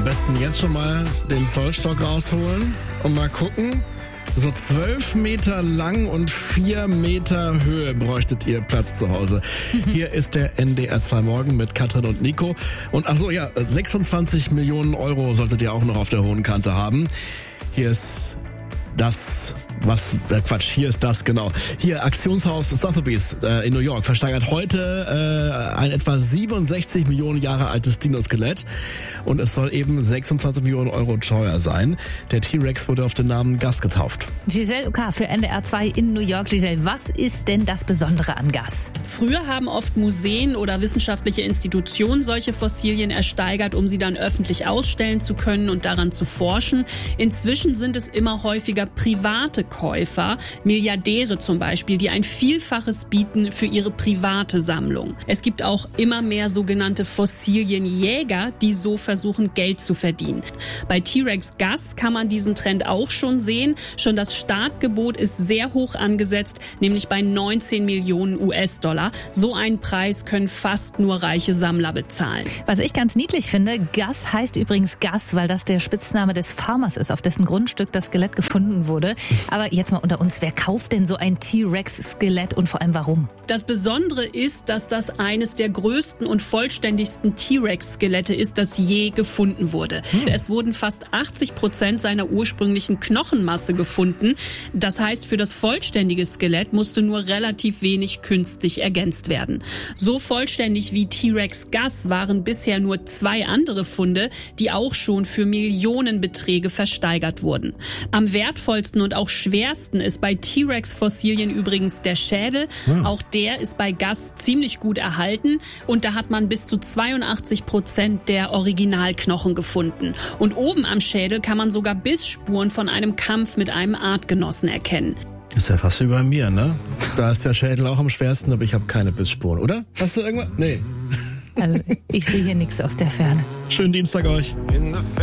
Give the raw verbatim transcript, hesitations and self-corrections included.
besten jetzt schon mal den Zollstock rausholen und mal gucken. So zwölf Meter lang und vier Meter Höhe bräuchtet ihr Platz zu Hause. Hier ist der N D R zwei Morgen mit Katrin und Nico. Und ach so, ja, sechsundzwanzig Millionen Euro solltet ihr auch noch auf der hohen Kante haben. Hier ist das, was, äh Quatsch, hier ist das, genau. Hier, Aktionshaus Sotheby's äh, in New York versteigert heute äh, ein etwa siebenundsechzig Millionen Jahre altes Dinoskelett und es soll eben sechsundzwanzig Millionen Euro teuer sein. Der T-Rex wurde auf den Namen Gus getauft. Giselle Uka für N D R zwei in New York. Giselle, was ist denn das Besondere an Gus? Früher haben oft Museen oder wissenschaftliche Institutionen solche Fossilien ersteigert, um sie dann öffentlich ausstellen zu können und daran zu forschen. Inzwischen sind es immer häufiger private Käufer, Milliardäre zum Beispiel, die ein Vielfaches bieten für ihre private Sammlung. Es gibt auch immer mehr sogenannte Fossilienjäger, die so versuchen, Geld zu verdienen. Bei T-Rex Gus kann man diesen Trend auch schon sehen. Schon das Startgebot ist sehr hoch angesetzt, nämlich bei neunzehn Millionen U S-Dollar. So einen Preis können fast nur reiche Sammler bezahlen. Was ich ganz niedlich finde, Gus heißt übrigens Gus, weil das der Spitzname des Farmers ist, auf dessen Grundstück das Skelett gefunden wurde. Aber jetzt mal unter uns, wer kauft denn so ein T-Rex-Skelett und vor allem warum? Das Besondere ist, dass das eines der größten und vollständigsten T-Rex-Skelette ist, das je gefunden wurde. Hm. Es wurden fast achtzig Prozent seiner ursprünglichen Knochenmasse gefunden. Das heißt, für das vollständige Skelett musste nur relativ wenig künstlich ergänzt werden. So vollständig wie T-Rex Gus waren bisher nur zwei andere Funde, die auch schon für Millionenbeträge versteigert wurden. Am wertvollsten und auch schwersten ist bei T-Rex-Fossilien übrigens der Schädel. Ja. Auch der ist bei Gus ziemlich gut erhalten und da hat man bis zu zweiundachtzig Prozent der Originalknochen gefunden. Und oben am Schädel kann man sogar Bissspuren von einem Kampf mit einem Artgenossen erkennen. Ist ja fast wie bei mir, ne? Da ist der Schädel auch am schwersten, aber ich habe keine Bissspuren, oder? Hast du irgendwas? Nee. Also ich sehe hier nichts aus der Ferne. Schönen Dienstag euch.